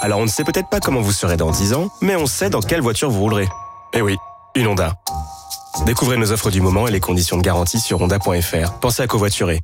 Alors on ne sait peut-être pas comment vous serez dans 10 ans, mais on sait dans quelle voiture vous roulerez. Eh oui, une Honda. Découvrez nos offres du moment et les conditions de garantie sur honda.fr. Pensez à covoiturer.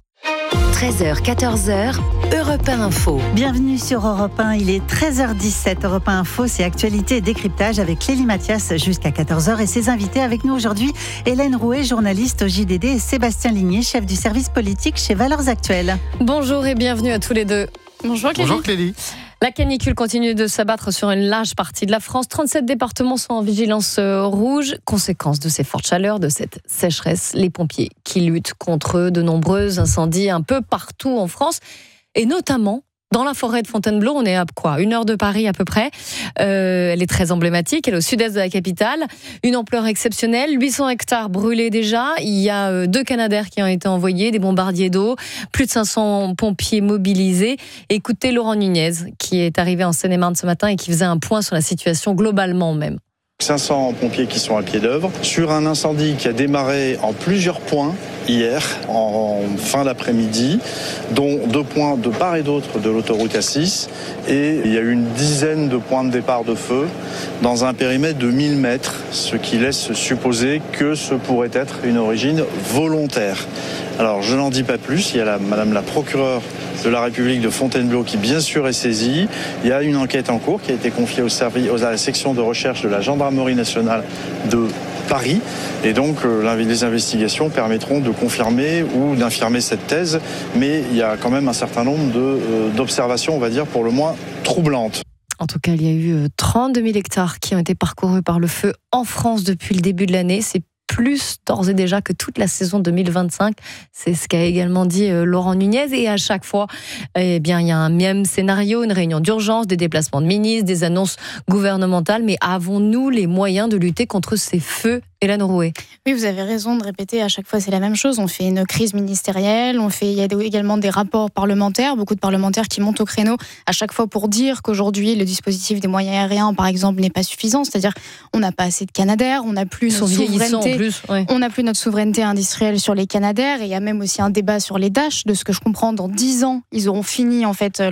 13h, 14h, Europe 1 Info. Bienvenue sur Europe 1, il est 13h17. Europe 1 Info, c'est actualité et décryptage avec Clélie Mathias jusqu'à 14h et ses invités avec nous aujourd'hui. Hélène Rouet, journaliste au JDD, et Sébastien Ligné, chef du service politique chez Valeurs Actuelles. Bonjour et bienvenue à tous les deux. Bonjour Clélie. Bonjour Clélie. La canicule continue de s'abattre sur une large partie de la France. 37 départements sont en vigilance rouge. Conséquence de ces fortes chaleurs, de cette sécheresse, les pompiers qui luttent contre de nombreux incendies un peu partout en France et notamment dans la forêt de Fontainebleau. On est à quoi ? 1 heure de Paris à peu près. Elle est très emblématique. Elle est au sud-est de la capitale. Une ampleur exceptionnelle. 800 hectares brûlés déjà. Il y a 2 Canadair qui ont été envoyés, des bombardiers d'eau. Plus de 500 pompiers mobilisés. Écoutez Laurent Nunez, qui est arrivé en Seine-et-Marne ce matin et qui faisait un point sur la situation globalement même. 500 pompiers qui sont à pied d'œuvre sur un incendie qui a démarré en plusieurs points hier, en fin d'après-midi, dont 2 points de part et d'autre de l'autoroute A6. Et il y a eu une dizaine de points de départ de feu dans un périmètre de 1000 mètres, ce qui laisse supposer que ce pourrait être une origine volontaire. Alors je n'en dis pas plus, il y a madame la procureure de la République de Fontainebleau qui bien sûr est saisie. Il y a une enquête en cours qui a été confiée à la section de recherche de la gendarmerie nationale de Paris. Et donc les investigations permettront de confirmer ou d'infirmer cette thèse. Mais il y a quand même un certain nombre d'observations, on va dire, pour le moins troublantes. En tout cas, il y a eu 32 000 hectares qui ont été parcourus par le feu en France depuis le début de l'année. C'est plus d'ores et déjà que toute la saison 2025. C'est ce qu'a également dit Laurent Nunez. Et à chaque fois, eh bien, il y a un même scénario, une réunion d'urgence, des déplacements de ministres, des annonces gouvernementales. Mais avons-nous les moyens de lutter contre ces feux, Hélène Rouet ? Oui, vous avez raison de répéter, à chaque fois c'est la même chose. On fait une crise ministérielle, il y a également des rapports parlementaires, beaucoup de parlementaires qui montent au créneau à chaque fois pour dire qu'aujourd'hui le dispositif des moyens aériens, par exemple, n'est pas suffisant. C'est-à-dire on n'a pas assez de Canadair, on n'a plus notre souveraineté. On n'a plus notre souveraineté industrielle sur les Canadair, et il y a même aussi un débat sur les Dash. De ce que je comprends, dans 10 ans, ils auront fini en fait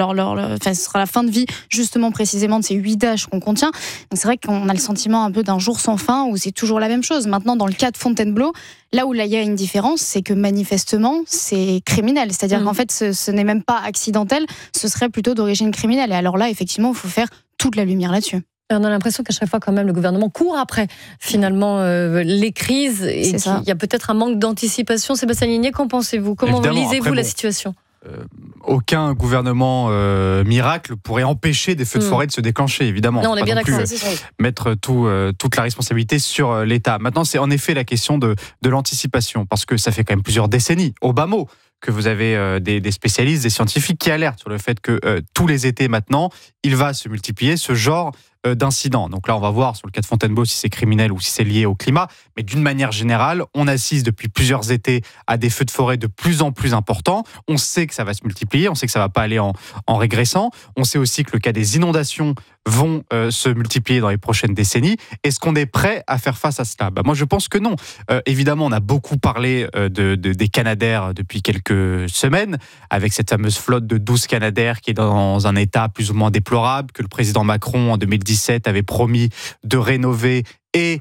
ce sera la fin de vie justement précisément de ces 8 Dash qu'on contient. Donc c'est vrai qu'on a le sentiment un peu d'un jour sans fin où c'est toujours la même chose. Maintenant, dans le cas de Fontainebleau, là où il y a une différence, c'est que manifestement, c'est criminel. C'est-à-dire qu'en fait, ce n'est même pas accidentel, ce serait plutôt d'origine criminelle. Et alors là, effectivement, il faut faire toute la lumière là-dessus. On a l'impression qu'à chaque fois, quand même, le gouvernement court après, finalement, les crises. Et qu'il y a peut-être un manque d'anticipation. Sébastien Ligné, qu'en pensez-vous ? Comment lisez-vous la situation ? Aucun gouvernement miracle pourrait empêcher des feux de forêt de se déclencher, évidemment. Non, on est bien d'accord. Mettre toute la responsabilité sur l'État. Maintenant, c'est en effet la question de l'anticipation, parce que ça fait quand même plusieurs décennies, au bas mot, que vous avez des spécialistes, des scientifiques qui alertent sur le fait que tous les étés maintenant, il va se multiplier ce genre d'incidents. Donc là, on va voir sur le cas de Fontainebleau si c'est criminel ou si c'est lié au climat. Mais d'une manière générale, on assiste depuis plusieurs étés à des feux de forêt de plus en plus importants. On sait que ça va se multiplier, on sait que ça ne va pas aller en régressant. On sait aussi que le cas des inondations vont se multiplier dans les prochaines décennies. Est-ce qu'on est prêt à faire face à cela ? Moi, je pense que non. Évidemment, on a beaucoup parlé des Canadair depuis quelques semaines, avec cette fameuse flotte de 12 Canadair qui est dans un état plus ou moins déplorable, que le président Macron, en 2017, avait promis de rénover et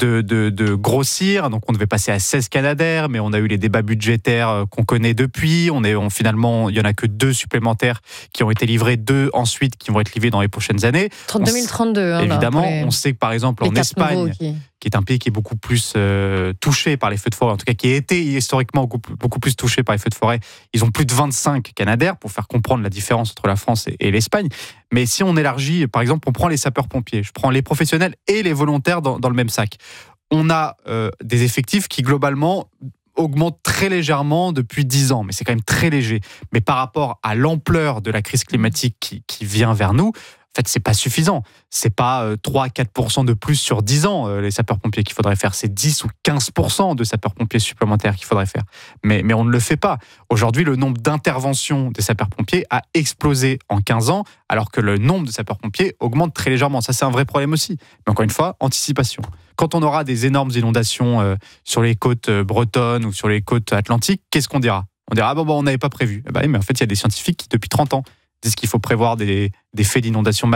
de grossir. Donc on devait passer à 16 Canadair, mais on a eu les débats budgétaires qu'on connaît depuis. Finalement, il n'y en a que 2 supplémentaires qui ont été livrés, 2 ensuite qui vont être livrés dans les prochaines années. 2032. Évidemment, on sait que par exemple en Espagne, qui est un pays qui est beaucoup plus touché par les feux de forêt, en tout cas qui a été historiquement beaucoup plus touché par les feux de forêt, ils ont plus de 25 Canadair, pour faire comprendre la différence entre la France et l'Espagne. Mais si on élargit, par exemple, on prend les sapeurs-pompiers, je prends les professionnels et les volontaires dans le même sac. On a des effectifs qui, globalement, augmentent très légèrement depuis 10 ans, mais c'est quand même très léger. Mais par rapport à l'ampleur de la crise climatique qui vient vers nous, en fait, c'est pas suffisant. C'est pas 3-4% de plus sur 10 ans, les sapeurs-pompiers qu'il faudrait faire. C'est 10 ou 15% de sapeurs-pompiers supplémentaires qu'il faudrait faire. Mais on ne le fait pas. Aujourd'hui, le nombre d'interventions des sapeurs-pompiers a explosé en 15 ans, alors que le nombre de sapeurs-pompiers augmente très légèrement. Ça, c'est un vrai problème aussi. Mais encore une fois, anticipation. Quand on aura des énormes inondations sur les côtes bretonnes ou sur les côtes atlantiques, qu'est-ce qu'on dira ? On dira, on n'avait pas prévu. Mais en fait, il y a des scientifiques qui, depuis 30 ans, disent qu'il faut prévoir des faits d'inondation